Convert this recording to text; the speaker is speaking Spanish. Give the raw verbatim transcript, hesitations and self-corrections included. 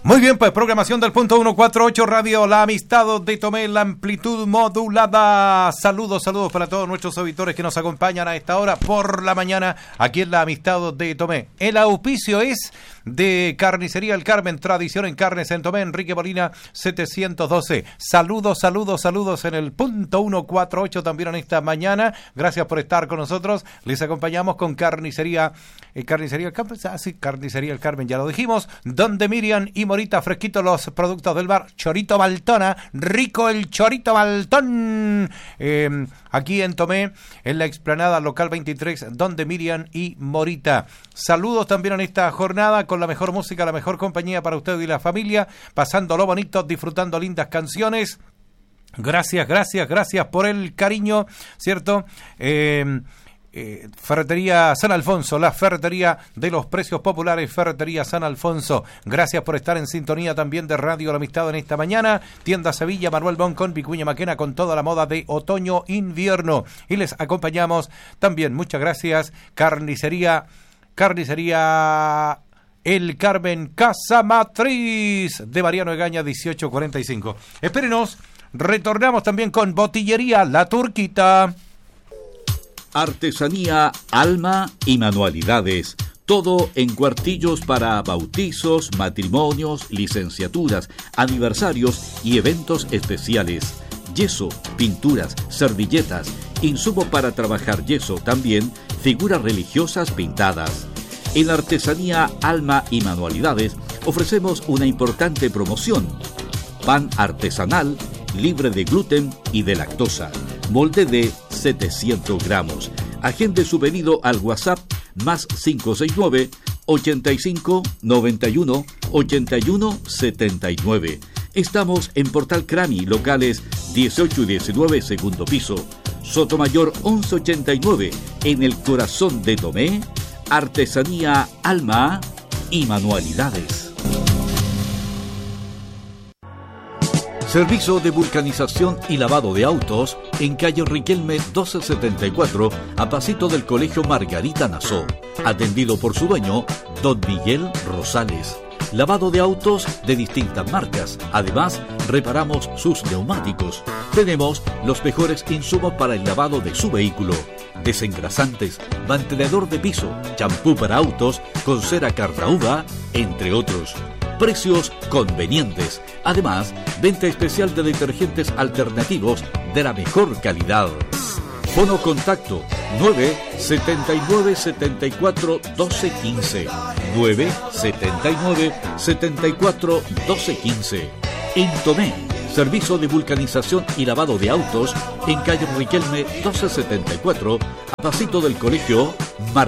Muy bien, pues programación del punto ciento cuarenta y ocho Radio La Amistad de Tomé, la amplitud modulada. Saludos, saludos para todos nuestros auditores que nos acompañan a esta hora por la mañana aquí en La Amistad de Tomé. El auspicio es de Carnicería El Carmen, tradición en carnes en Tomé, Enrique Molina setecientos doce. Saludos, saludos, saludos en el punto ciento cuarenta y ocho también en esta mañana. Gracias por estar con nosotros. Les acompañamos con Carnicería, eh, Carnicería El Carmen, ah, sí, Carnicería El Carmen, ya lo dijimos, donde Miriam y Morita, fresquitos los productos del bar, chorito Baltona, rico el chorito Baltón, eh, aquí en Tomé, en la explanada local veintitrés, donde Miriam y Morita. Saludos también en esta jornada con la mejor música, la mejor compañía para usted y la familia, pasándolo bonito, disfrutando lindas canciones. Gracias, gracias, gracias por el cariño, ¿cierto? Eh... Eh, Ferretería San Alfonso, la ferretería de los precios populares, Ferretería San Alfonso. Gracias por estar en sintonía también de Radio La Amistad en esta mañana. Tienda Sevilla, Manuel Boncón, Vicuña Maquena, con toda la moda de otoño-invierno. Y les acompañamos también, muchas gracias, Carnicería, Carnicería El Carmen, Casa Matriz de Mariano Egaña dieciocho cuarenta y cinco. Espérenos, retornamos también con Botillería La Turquita. Artesanía, alma y manualidades. Todo en cuartillos para bautizos, matrimonios, licenciaturas, aniversarios y eventos especiales. Yeso, pinturas, servilletas, insumo para trabajar yeso, también figuras religiosas pintadas. En Artesanía, alma y manualidades ofrecemos una importante promoción. Pan artesanal, libre de gluten y de lactosa. Molde de setecientos gramos. Agende su pedido al WhatsApp más cinco seis nueve, ochenta y cinco, noventa y uno, ochenta y uno, setenta y nueve. Estamos en Portal Crami, locales dieciocho y diecinueve, segundo piso. Sotomayor once ochenta y nueve, en el corazón de Tomé. Artesanía, alma y manualidades. Servicio de vulcanización y lavado de autos en calle Riquelme doce setenta y cuatro, a pasito del Colegio Margarita Nassau. Atendido por su dueño, don Miguel Rosales. Lavado de autos de distintas marcas. Además, reparamos sus neumáticos. Tenemos los mejores insumos para el lavado de su vehículo. Desengrasantes, mantenedor de piso, champú para autos, con cera Carnauba, entre otros. Precios convenientes. Además, venta especial de detergentes alternativos de la mejor calidad. Fono contacto nueve setenta y nueve, setenta y cuatro, doce quince. nueve setenta y nueve, setenta y cuatro, doce quince. En Tomé, servicio de vulcanización y lavado de autos en calle Riquelme doce setenta y cuatro, a pasito del Colegio Mar